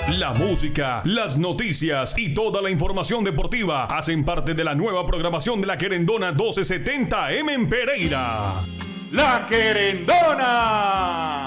La música, las noticias y toda la información deportiva hacen parte de la nueva programación de La Querendona 1270 AM en Pereira. La Querendona.